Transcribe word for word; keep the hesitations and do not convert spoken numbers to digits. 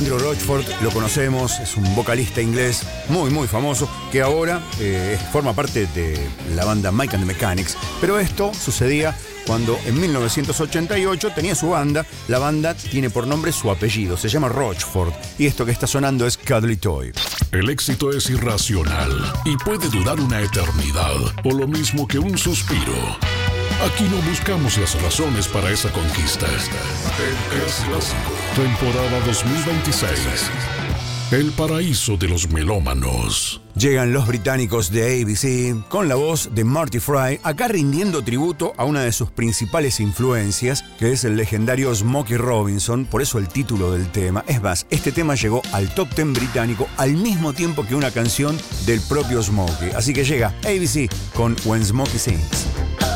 Andrew Rochford lo conocemos, es un vocalista inglés muy muy famoso que ahora eh, forma parte de la banda Mike and the Mechanics, pero esto sucedía cuando en mil novecientos ochenta y ocho tenía su banda. La banda tiene por nombre su apellido, se llama Rochford, y esto que está sonando es Cuddly Toy. El éxito es irracional y puede durar una eternidad, o lo mismo que un suspiro. Aquí no buscamos las razones para esa conquista. El Clásico, temporada dos mil veintiséis. El paraíso de los melómanos. Llegan los británicos de A B C con la voz de Marty Fry, acá rindiendo tributo a una de sus principales influencias, que es el legendario Smokey Robinson, por eso el título del tema. Es más, este tema llegó al top diez británico al mismo tiempo que una canción del propio Smokey. Así que llega A B C con When Smokey Sings.